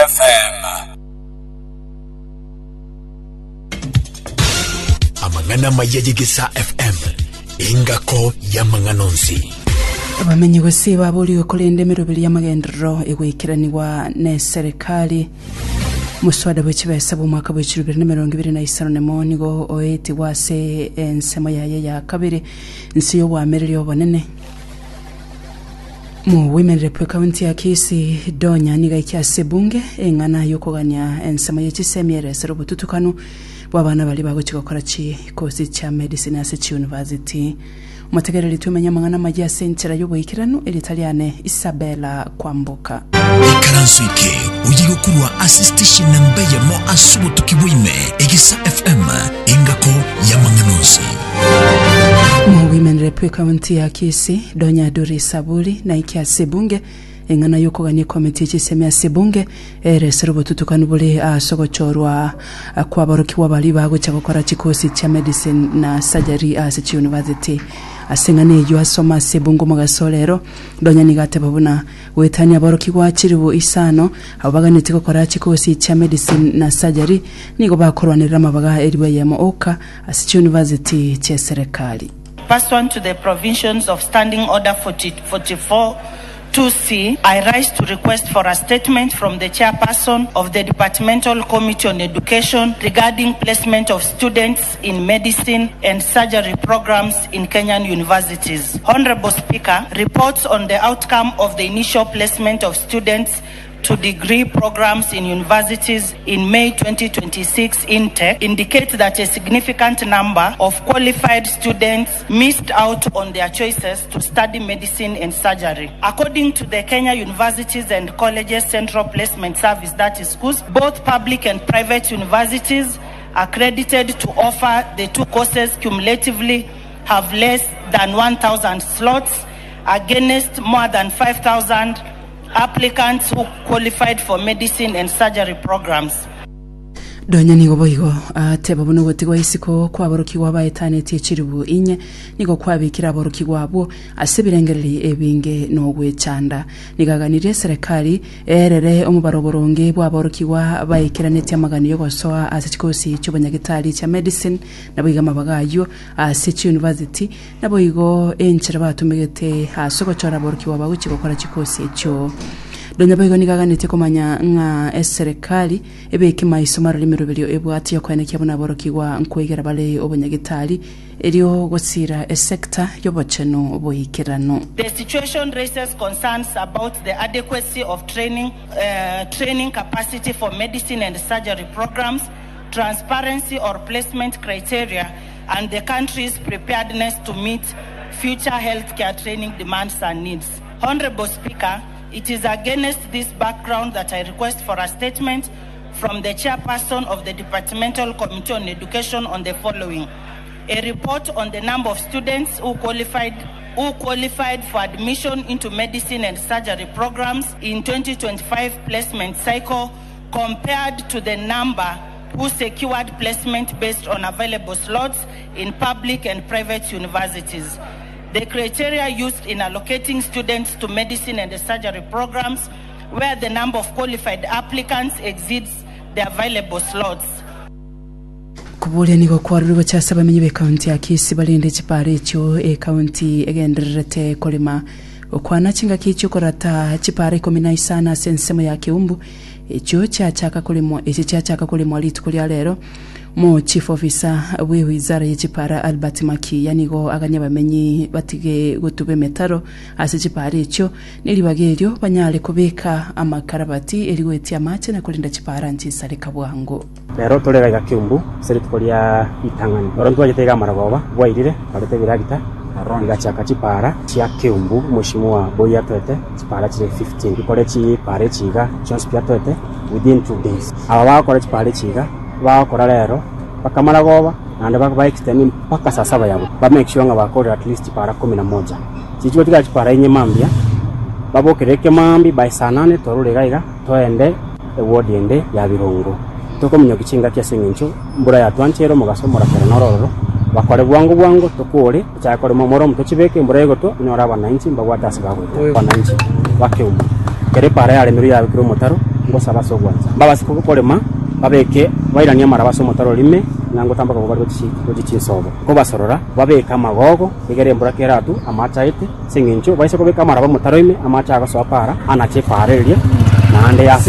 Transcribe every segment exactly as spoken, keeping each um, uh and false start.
F M. Amangana mayegisa F M. Ingako ya manganonsi. Abamenyi wese baburiwe kulende mirubiri y'amagendero egwikiraniwa ne serikali muswada bw'ekibesa bw'omwaka bw'ekirubiri na mirongo ibiri na isano nemo nigo oeti wase ensemo yaye ya kabiri nsi y'obwamereri obonene mu Women Rep County ya Kisi Donya niga ikyase bunge engana yokoganya ensemo y'ekisemiere sero bututukano bw'abana bali bagokikokora ki kozi cha medicine ase University. Mutegereri tumenya mangana maji ya sentera y'obwikirano elitaliane Isabella Kwamboka. Ikaransuike uyigo kurwa assistation namba ya mo asubu tukibwime Egisa F M ingako ya manganonsi. Mu Women Rep County ya Kisi Donya Dori Sabuli na ikia sebunge engana yokoganye komite y'kisemya sebunge ere serubo tutukanubule asogochorwa kwa baroki wabali bago cyakokora kikosi cha medicine na surgery as University asengane yo asoma sebungo mugasolero Donya nigate babuna wetani abaroki wa kiribo isano abaganite kokora kikosi cha medicine na surgery nigo bakorwanira mabaga eriwe yemo oka as University cha serikali. Pursuant to the provisions of Standing Order forty-four two C, I rise to request for a statement from the chairperson of the Departmental Committee on Education regarding placement of students in medicine and surgery programs in Kenyan universities. Honorable Speaker, reports on the outcome of the initial placement of students to degree programs in universities in May twenty twenty-six intake indicate that a significant number of qualified students missed out on their choices to study medicine and surgery. According to the Kenya Universities and Colleges Central Placement Service, that is C U S, both public and private universities accredited to offer the two courses cumulatively have less than one thousand slots against more than five thousand applicants who qualified for medicine and surgery programs. Donya nigo boigo ateba buno gotigwa isiko kwa baroki wabaetane tekiribu inye nigo kwabikira baroki wabo asibirengereri ebinge no gwecanda nigaganire serikali erere omubaroboronge bwa baroki wa bayikiranete amagani yo gosoa asikosi cy'obanyagitari cya medicine nabiga mabagayo ase University naboigo enchera batumegete hasogocora baroki waba gukigokora kikosi cyo. Donya boigo nigaganite komanya nga serikali ebe kima isomaro limirubiri ebwati yakwene kyabona baroki wa nkwegera bale obanyagitari elio gosira a sector yobocheno boyikirano. The situation raises concerns about the adequacy of training uh, training capacity for medicine and surgery programs, transparency or placement criteria, and the country's preparedness to meet future healthcare training demands and needs. Honorable Speaker, it is against this background that I request for a statement from the chairperson of the Departmental Committee on Education on the following: a report on the number of students who qualified who qualified for admission into medicine and surgery programs in twenty twenty-five placement cycle compared to the number who secured placement based on available slots in public and private universities. The criteria used in allocating students to medicine and surgery programs where the number of qualified applicants exceeds the available slots. Kubule nigo kwarugo cyasaba menyi be county ya Kisi balinde kipare cyo e county egenderete kolima okwana kinga kicyo korata kipare komina isana sensemo ya Kiumbu ekyo cyachaka kulimo eki cyachaka kulimo litukuli alero mo chief officer we wizara y'ekipara Albert Maki yanigo aganya bamenyi batige gutube metaro ase kipare cyo nili bageryo banyale kubeka amakarabati eliweti amache na kulinda kipara ntisare kabwango lero tolera ga Kiumbu seri tukolia itangani oro twajitega maragoba bwairire balete biragita aronga chaka kipara kya Kiumbu mheshimiwa boya twete kipara kire fifteen ikore kipare chiga just pya twete within two days aba bakora kipare chiga bakora lero bakamara goba nande bakaba extend paka saa saba yabo ba make sure nga bakora at least para kumi na moja kichwa tika kipara yenye mambia babokereke mambi by saa nane torure gaiga toende ward ende ya Birungu toko munyo kichinga kya sengencho mbura ya twanchero mugasomora kera nororo bakore bwangu bwangu tokore cyakore momoro mutokibeke mbura yego to nyora aba ninety mbagwata sigagwe aba ninety bakeumu kere para yale miru ya bikiro motaro ngosaba so gwanza babasi kukolema babeke bairania marabaso motaro lime nango tambaka bari boti chisobo ko basorora babeka magogo igere mbura keratu amacha ite singincho baise ko beka maraba motaro ime amacha agaso para anache parelia na ande ya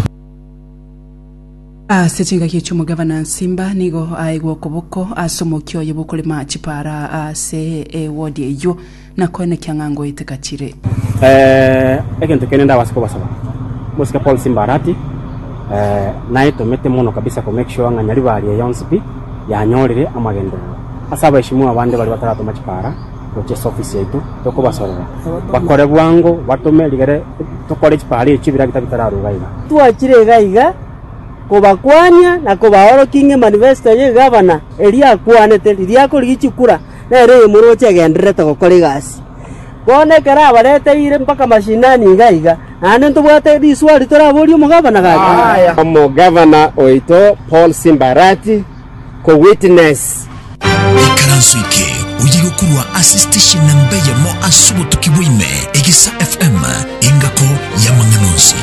a setinga kichu mugavana Nsimba nigo aigwo koboko asomokyo yebukolema chipara a se e wodi eyo na kone kyangango itekachire eh egento kenenda basiko basaba musika Paul Simbarati eh naito mete mono kabisa ko make sure nganyari bali yonsipi yanyorire amagendero asaba ishimu abande bali batarato machipara proches office yetu toko basorora bakore bwango batome ligere tokore chipara ichibira kitabitararu gaiga tuachire gaiga kubakwanya na kubahoro kinge manifesto ye governor elia kwanete elia ko lichikura na ere muroche gendrete gukora igasi bone kara barete ire mpaka mashinani gaiga ane ntubwate diswali torabori mu governor gaga mu governor oito Paul Simbarati ko witness ikaransuike uyigo kurwa assistation nambaye mo asubo tukibwime egisa F M ingako ya Manganozi.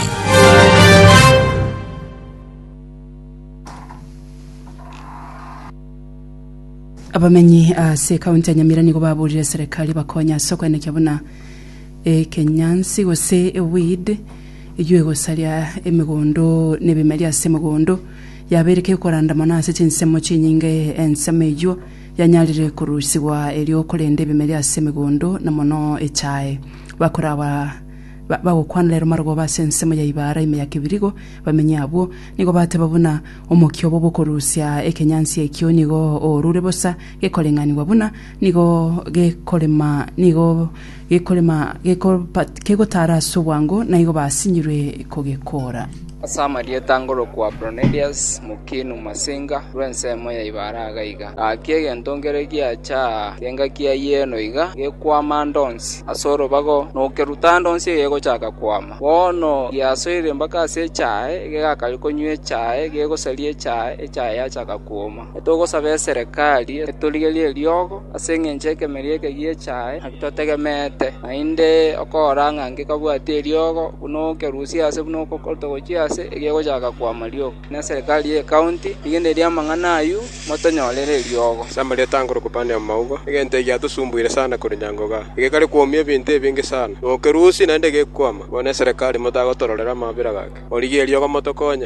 Abamenyi uh, se kaunti ya Nyamira nigo baburire serikali bakonya soko ene kyabona e Kenyansi gose e weed iyo gosaria emigondo nebemeria semugondo yabereke koranda manase chinsemo chinyinge ensemejo yanyalire kurusiwa elio kolende bemeria semugondo na mono echae bakora ba bagokwana lero marugo basensemo ya ibara ime ya kibirigo bamenya abo nigo bate babuna omokyo bobo korusia ekenyansi ekyo nigo orure bosa gekolengani wabuna nigo gekolema nigo gekolema gekotara suwango na nigo basinyire kogekora Asama dietangolo kwa Bronelius Mukinu Masinga rwensemo ya ibara gaiga akiege ndongeregia cha yenga kia yeno iga ge kwa mandonsi asoro bago no kerutandonsi yego chaka kwama wono ya soire mbaka se chae ge akaliko nywe chae ge go salie chae chae ya chaka kuoma etogo sabe serikali etoligelie liogo asengencheke merieke gie chae akitotegemete ainde okoranga ngikabwate liogo uno kerusia ase uno kokotogochia egego jaga kwa malio na serikali ye county igende ria mangana ayu motonyolere liogo samali tangoro kupande maugo igende ya tusumbuire sana kuri nyangoga igekale kuomia binte bingi sana okerusi na ndege kwama bone serikali motago tororera mabira gake oligie liogo motokonya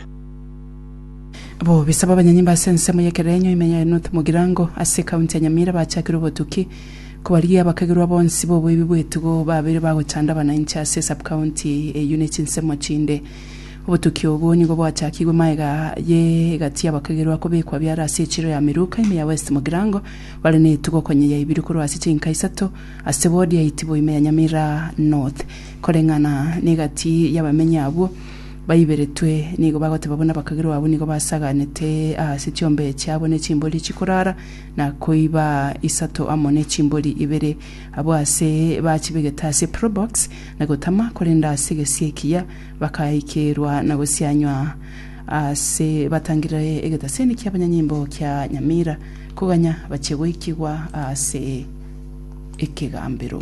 bo bisaba abanyanyimba sensemo yekerenyo imenya North Mugirango ase county ya Nyamira bachakira botuki kubaliya bakagirwa bonsi bobo ibibwetugo babere bagocanda bananchi ase sub county e unit nsemo chinde ubutukio ubu nigo bwachakirwe maiga ye gati abakagirwa ko bekwa byarase ciro ya Miruka ime ya West Mugirango bale ne tugokonye ya ibiri kuri wasi cinka isato asebodi ya itibo ime ya Nyamira North kolengana negati yabamenya abo bayiberetwe nigo bagote babona bakagirwa abo nigo basaganete a sityombe cyabo ne cimboli cikurara na koiba isato amone cimboli ibere abo ase bakibegeta se probox na gotama kolenda sigesikia bakayikerwa na gosianywa ase batangire egeta seni kyabanyanyimbo kya Nyamira kuganya bakebwikirwa ase ekigambiro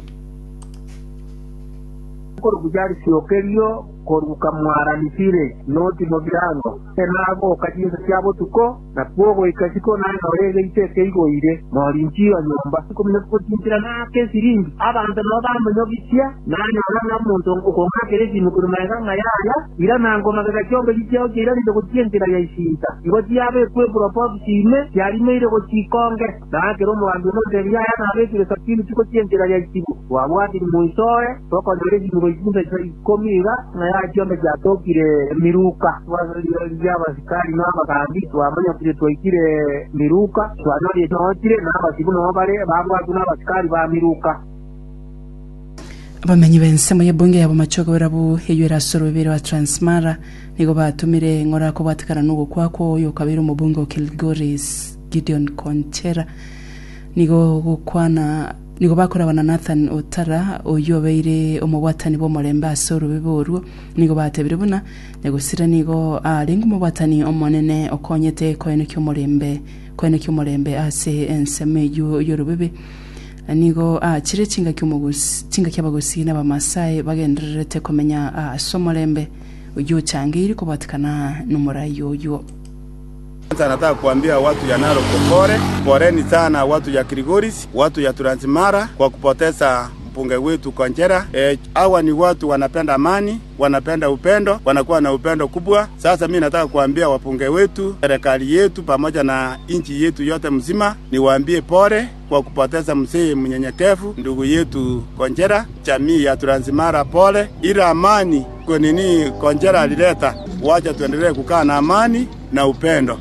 koro kujari siokerio koruka mwaranisire North Mugirango enago kajiza cyabo tuko na pogo ikashiko na orege iteke igoire morinjira nyomba kumene kutinjira na kesiringi abantu nabamwe nyogicia na na muntu ukonga kerezi mukuru maega ngayaya ira nango magaga cyombe gicyo kira ndi kutinjira ya ishinta igo cyabe kwe propose ime yari meire ko cikonge na kero mu bantu no devya ya na beke sakini tuko tinjira ya isibu wabwati muisoe toko kerezi mu ikunde komiga ya cyombe cyatokire Miruka y'abasikari n'abagambi twamanya kire twikire Miruka twanari twotire n'abasibu n'abare babwatu n'abasikari ba Miruka abamenyi bensemo yebonge yabo machogo berabu heyera soro bere wa Transmara nigo batumire ngora ko batikana nugo kwako yo kabiro mubungo Kilgoris Gideon Konchera nigo gukwana nigo bakora bana Nathan Otara oyo beire omubwatani bo Molemba asoro biboru nigo batebire buna nigo sira nigo alingu mubwatani omonene okonyete koene kyo Molembe koene kyo Molembe ase enseme yo yorubebe nigo a chire chinga kyo mugusi chinga kyabagusi na bamasai bagenderete komenya a Somolembe uyu changiri kubatikana numurai yoyo. Sasa nataka kuambia watu ya Narok pole, poleni sana watu ya Kilgoris, watu ya Transmara kwa kupoteza mpunge wetu Konjera. E, hawa ni watu wanapenda amani, wanapenda upendo, wanakuwa na upendo kubwa. Sasa mimi nataka kuambia wapunge wetu, serikali yetu pamoja na inchi yetu yote mzima, niwaambie pole kwa kupoteza mzee mnyenyekevu ndugu yetu Konjera. Jamii ya Transmara pole, ila amani kwa nini Konjera alileta, wacha tuendelee kukaa na amani na upendo.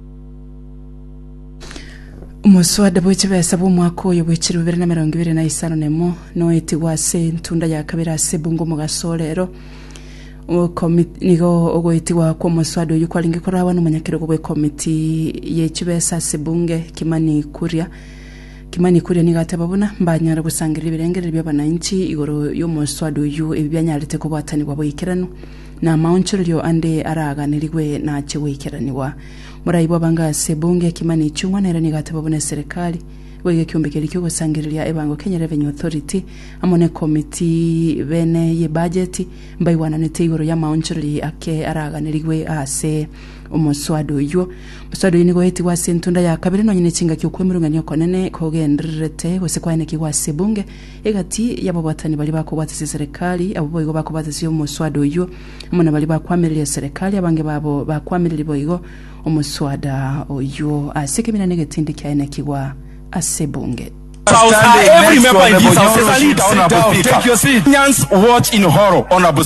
Umuswada bw'ekibesa bw'omwaka oyo bw'ekiro bibiri na mirongo ibiri na isano nemo noetigwa ase ntunda ya kabiri ase bungo mu gasolero nigo ogwetigwa kwa omuswada oyo kwalingi korawa n'omunyakirego bw'ekomiti y'ekibesa ase bunge Kimani Kuria Kimani Kuria nigateba buna mbanyara gusangirira ibirengere by'abananchi igoro y'omuswada oyo ebyanyarite kubwatanibwa bw'ikirano na maunchiryo ande araganirigwe na chewekeraniwa muraibo banga sebunge Kimani Chungwa na irani gataba bune serikali wege kiumbekeli kyo gusangiriria ebango Kenya Revenue Authority amone committee bene ye budget mbai wananete igoro ya maunchiryo ake araganirigwe ase omuswado yo muswado yini goheti wa sentunda ya kabiri no nyine kinga kyo kwemirunganya konene kogenderete hose kwane kiwa sebunge egati yabo batani bali bakobata serikali abo boyigo bakobata yo muswado yo amona bali bakwamirira serikali abange babo bakwamirira boyigo omuswada oyo aseke mina negetindi kyaene kiwa asebunge. Every member in this house is a leader. Take your seat. Kenyans watch in horror on a